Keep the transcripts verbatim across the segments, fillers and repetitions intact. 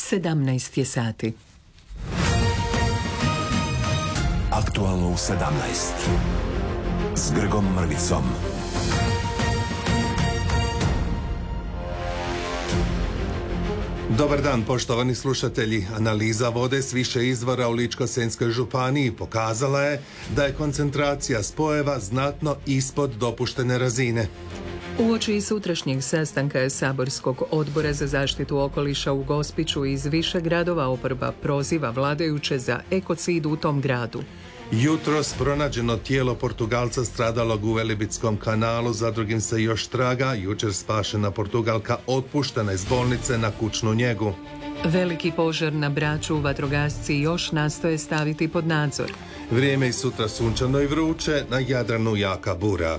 sedamnaest je sati. Aktualno u sedamnaest s Grgom Mrvicom. Dobar dan, poštovani slušatelji. Analiza vode s više izvora u Ličko-senjskoj županiji pokazala je da je koncentracija spojeva znatno ispod dopuštene razine. Uoči sutrašnjeg sastanka Saborskog odbora za zaštitu okoliša u Gospiću iz više gradova oporba proziva vladajuće za ekocid u tom gradu. Jutros pronađeno tijelo Portugalca stradalog u Velebitskom kanalu, za drugim se još traga. Jučer spašena Portugalka otpuštena iz bolnice na kućnu njegu. Veliki požar na Braču vatrogasci još nastoje staviti pod nadzor. Vrijeme i sutra sunčano i vruće, na Jadranu jaka bura.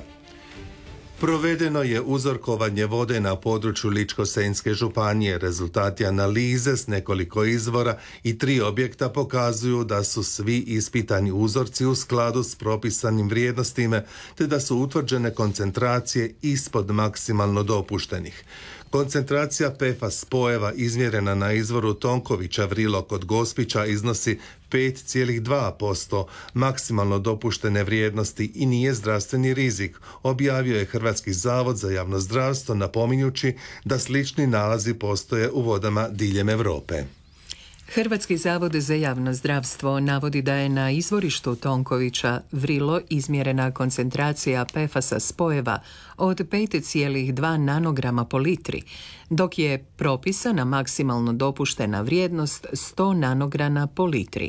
Provedeno je uzorkovanje vode na području Ličko-senjske županije. Rezultati analize s nekoliko izvora i tri objekta pokazuju da su svi ispitani uzorci u skladu s propisanim vrijednostima, te da su utvrđene koncentracije ispod maksimalno dopuštenih. Koncentracija P F A S spojeva izmjerena na izvoru Tonkovića Vrilo kod Gospića iznosi pet zarez dva posto maksimalno dopuštene vrijednosti i nije zdravstveni rizik, objavio je Hrvatski zavod za javno zdravstvo, napominjući da slični nalazi postoje u vodama diljem Europe. Hrvatski zavod za javno zdravstvo navodi da je na izvorištu Tonkovića Vrilo izmjerena koncentracija P F A S-a spojeva od pet zarez dva nanograma po litri, dok je propisana maksimalno dopuštena vrijednost sto nanograma po litri.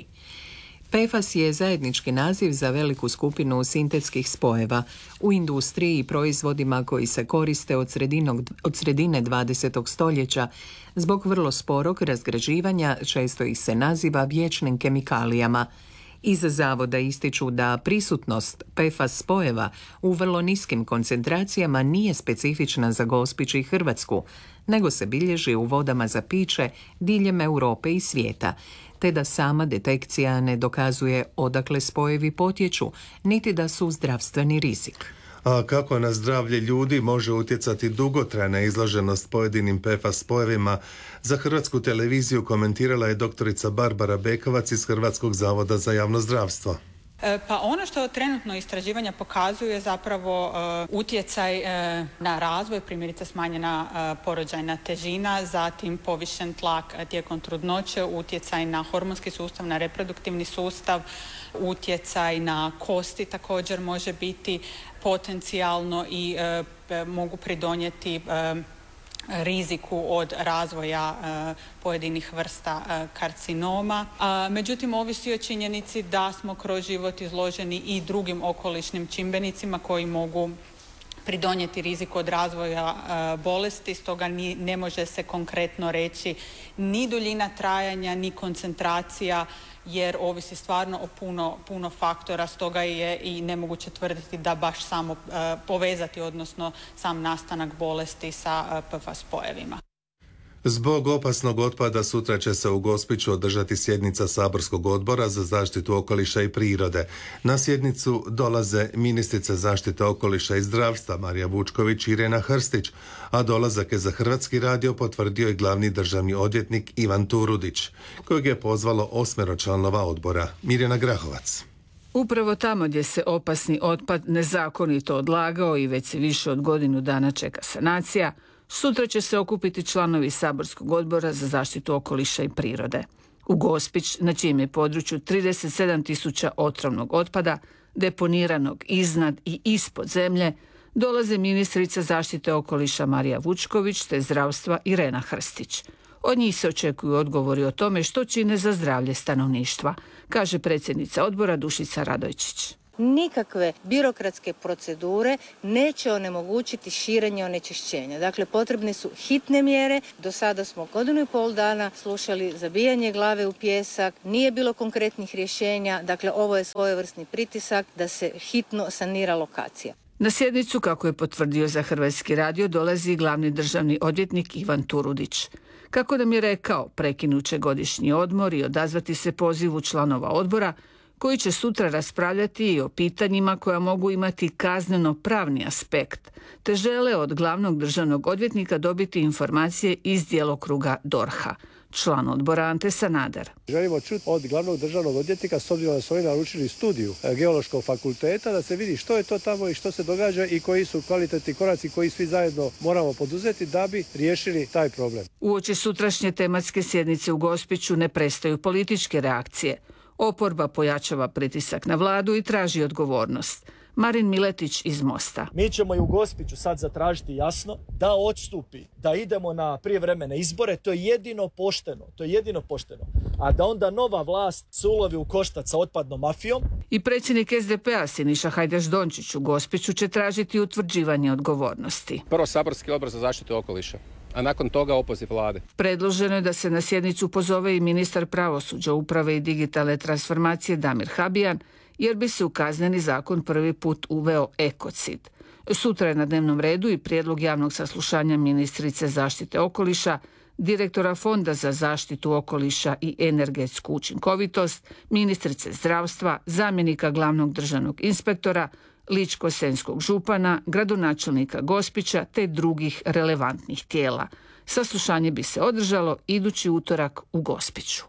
P F A S je zajednički naziv za veliku skupinu sintetskih spojeva u industriji i proizvodima koji se koriste od, sredinog, od sredine dvadesetog stoljeća. Zbog vrlo sporog razgrađivanja često ih se naziva vječnim kemikalijama. Iz zavoda ističu da prisutnost P F A S spojeva u vrlo niskim koncentracijama nije specifična za Gospić i Hrvatsku, nego se bilježi u vodama za piće diljem Europe i svijeta, te da sama detekcija ne dokazuje odakle spojevi potječu, niti da su zdravstveni rizik. A kako na zdravlje ljudi može utjecati dugotrajna izloženost pojedinim P F A S spojevima, za Hrvatsku televiziju komentirala je doktorica Barbara Bekovac iz Hrvatskog zavoda za javno zdravstvo. Pa ono što trenutno istraživanja pokazuje je zapravo uh, utjecaj uh, na razvoj, primjerice smanjena uh, porođajna težina, zatim povišen tlak tijekom trudnoće, utjecaj na hormonski sustav, na reproduktivni sustav, utjecaj na kosti također može biti potencijalno i uh, mogu pridonijeti uh, riziku od razvoja uh, pojedinih vrsta uh, karcinoma. Uh, međutim, ovisi o činjenici da smo kroz život izloženi i drugim okolišnim čimbenicima koji mogu pridonijeti riziku od razvoja uh, bolesti, stoga ni, ne može se konkretno reći ni duljina trajanja, ni koncentracija, jer ovisi stvarno o puno, puno faktora, stoga je i nemoguće tvrditi da baš samo uh, povezati, odnosno sam nastanak bolesti sa uh, P F A S spojevima. Zbog opasnog otpada sutra će se u Gospiću održati sjednica Saborskog odbora za zaštitu okoliša i prirode. Na sjednicu dolaze ministrica zaštite okoliša i zdravstva Marija Vučković i Irena Hrstić, a dolazak je za Hrvatski radio potvrdio i glavni državni odvjetnik Ivan Turudić, kojeg je pozvalo osmero članova odbora. Mirjana Grahovac. Upravo tamo gdje se opasni otpad nezakonito odlagao i već se više od godinu dana čeka sanacija, sutra će se okupiti članovi Saborskog odbora za zaštitu okoliša i prirode. U Gospić, na čijem je području trideset sedam tisuća otrovnog otpada, deponiranog iznad i ispod zemlje, dolaze ministrica zaštite okoliša Marija Vučković te zdravstva Irena Hrstić. Od njih se očekuju odgovori o tome što čine za zdravlje stanovništva, kaže predsjednica odbora Dušica Radojčić. Nikakve birokratske procedure neće onemogućiti širenje onečišćenja. Dakle, potrebne su hitne mjere. Do sada smo godinu i pol dana slušali zabijanje glave u pijesak, nije bilo konkretnih rješenja. Dakle, ovo je svojevrsni pritisak da se hitno sanira lokacija. Na sjednicu, kako je potvrdio za Hrvatski radio, dolazi glavni državni odvjetnik Ivan Turudić. Kako nam je rekao, prekinuće godišnji odmor i odazvati se pozivu članova odbora, koji će sutra raspravljati i o pitanjima koja mogu imati kazneno-pravni aspekt, te žele od glavnog državnog odvjetnika dobiti informacije iz djelokruga D O R H-a. član odbora Ante Sanader. Želimo čuti od glavnog državnog odvjetnika, s obzirom da su oni naručili studiju Geološkog fakulteta, da se vidi što je to tamo i što se događa i koji su kvalitetni koraci koji svi zajedno moramo poduzeti da bi riješili taj problem. Uoči sutrašnje tematske sjednice u Gospiću ne prestaju političke reakcije. Oporba pojačava pritisak na vladu i traži odgovornost. Marin Miletić iz Mosta. Mi ćemo i u Gospiću sad zatražiti jasno da odstupi, da idemo na prijevremene izbore, to je jedino pošteno, to je jedino pošteno. A da onda nova vlast se ulovi u koštac sa otpadnom mafijom. I predsjednik S D P-a Siniša Hajdaš-Dončić u Gospiću će tražiti utvrđivanje odgovornosti. Prvo saborski odbor za zaštitu okoliša, a nakon toga opoziv vlade. Predloženo je da se na sjednicu pozove i ministar pravosuđa, uprave i digitalne transformacije Damir Habijan, jer bi se u kazneni zakon prvi put uveo ekocid. Sutra je na dnevnom redu i prijedlog javnog saslušanja ministrice zaštite okoliša, direktora Fonda za zaštitu okoliša i energetsku učinkovitost, ministrice zdravstva, zamjenika glavnog državnog inspektora, Ličko-senjskog župana, gradonačelnika Gospića te drugih relevantnih tijela. Saslušanje bi se održalo idući utorak u Gospiću.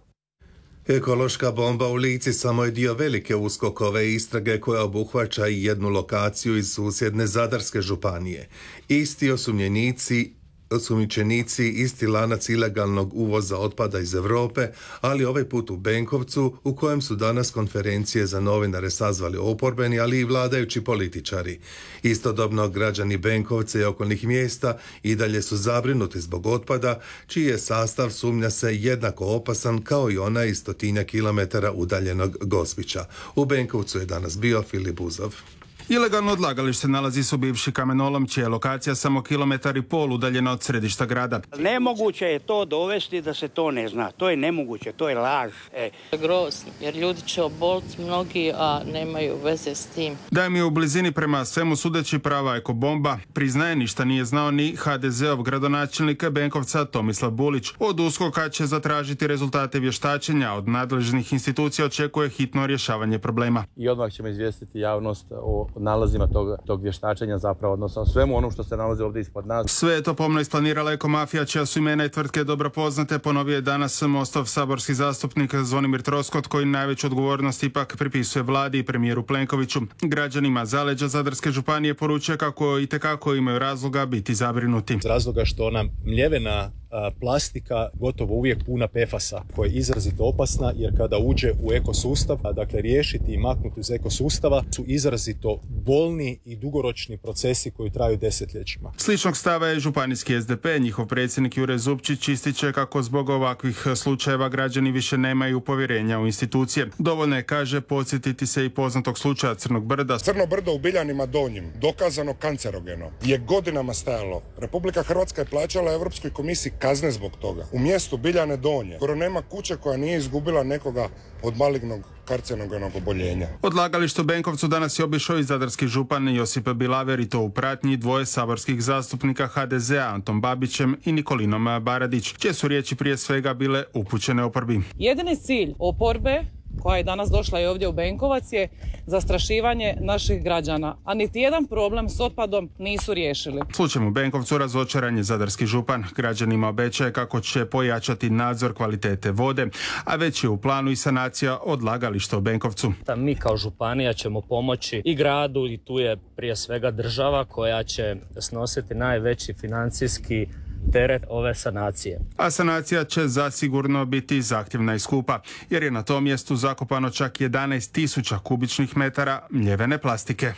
Ekološka bomba u Lici samo je dio velike uskokove istrage koja obuhvaća i jednu lokaciju iz susjedne Zadarske županije. Isti osumnjenici osumnjičenici, isti lanac ilegalnog uvoza otpada iz Europe, ali ovaj put u Benkovcu, u kojem su danas konferencije za novinare sazvali oporbeni, ali i vladajući političari. Istodobno građani Benkovca i okolnih mjesta i dalje su zabrinuti zbog otpada, čiji je sastav, sumnja se, jednako opasan kao i ona iz stotinja kilometara udaljenog Gospića. U Benkovcu je danas bio Filip Buzov. Ilegalno odlagalište nalazi se u bivši kamenolom, čija je lokacija samo kilometar i pol udaljena od središta grada. Nemoguće je to dovesti da se to ne zna. To je nemoguće, to je laž. E. Grozno, jer ljudi će oboliti mnogi, a nemaju veze s tim. Da im je u blizini prema svemu sudeći prava ekobomba, priznaje ništa nije znao ni ha de zeov gradonačelnik Benkovca Tomislav Bulić. Od USKOK-a će zatražiti rezultate vještačenja, od nadležnih institucija očekuje hitno rješavanje problema. I odmah ćemo izvijestiti javnost o nalazima tog, tog vještačenja, zapravo, odnosno svemu onom što se nalazi ovdje ispod nas. Sve je to pomno isplanirala ekomafija, čija su imena i tvrtke dobro poznate, ponovio je danas Mostov saborski zastupnik Zvonimir Troskot, koji najveću odgovornost ipak pripisuje vladi i premijeru Plenkoviću. Građanima zaleđa Zadarske županije poručuje kako itekako imaju razloga biti zabrinuti. Iz razloga što nam mljevena plastika gotovo uvijek puna pe fasa, koja je izrazito opasna, jer kada uđe u ekosustav, dakle riješiti i maknuti iz ekosustava, su izrazito bolni i dugoročni procesi koji traju desetljećima. Sličnog stava je županijski es de pe. Njihov predsjednik Jure Zupčić ističe kako zbog ovakvih slučajeva građani više nemaju povjerenja u institucije. Dovoljno je, kaže, podsjetiti se i poznatog slučaja Crnog brda. Crno brdo u Biljanima Donjim, dokazano kancerogeno, je godinama stajalo. Republika Hrvatska je plaćala Europskoj komisiji kazne zbog toga. U mjestu Biljane Donje skoro nema kuće koja nije izgubila nekoga od malignog karcinogenog oboljenja. Odlagalište u Benkovcu danas je obišao i zadarski župan Josip Bilaver, i to u pratnji dvoje saborskih zastupnika ha de zea, Antom Babićem i Nikolinom Baradić, čije su riječi prije svega bile upućene oporbi. Jedini cilj oporbe koja je danas došla i ovdje u Benkovac je zastrašivanje naših građana, a niti jedan problem s otpadom nisu riješili. Slučajem u Benkovcu razočaran je zadarski župan. Građanima obećaje kako će pojačati nadzor kvalitete vode, a već je u planu i sanacija odlagališta u Benkovcu. Mi kao županija ćemo pomoći i gradu, i tu je prije svega država koja će snositi najveći financijski teret ove sanacije. A sanacija će zasigurno biti zahtjevna i skupa, jer je na tom mjestu zakopano čak jedanaest tisuća kubičnih metara mljevene plastike.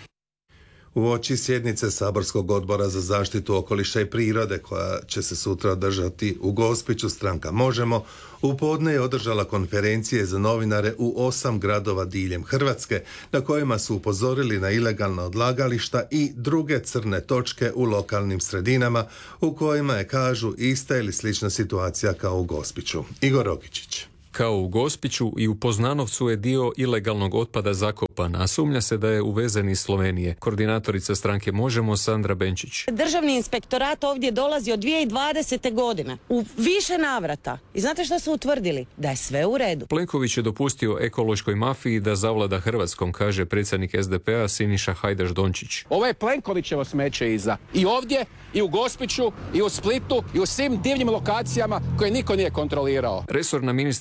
Uoči sjednice Saborskog odbora za zaštitu okoliša i prirode, koja će se sutra održati u Gospiću, stranka Možemo u podne je održala konferencije za novinare u osam gradova diljem Hrvatske, na kojima su upozorili na ilegalna odlagališta i druge crne točke u lokalnim sredinama, u kojima je, kažu, ista ili slična situacija kao u Gospiću. Igor Rokičić. Kao u Gospiću i u Poznanovcu je dio ilegalnog otpada zakopan, a sumnja se da je uvezen iz Slovenije. Koordinatorica stranke Možemo Sandra Benčić. Državni inspektorat ovdje dolazi od dvije tisuće dvadesete. godine u više navrata. I znate što su utvrdili? Da je sve u redu. Plenković je dopustio ekološkoj mafiji da zavlada Hrvatskom, kaže predsjednik S D P-a Siniša Hajdaš Dončić. Ovo je Plenkovićevo smeće iza. I ovdje, i u Gospiću, i u Splitu, i u svim divnim lokacijama koje niko nije kontrolirao. Resorna ministrica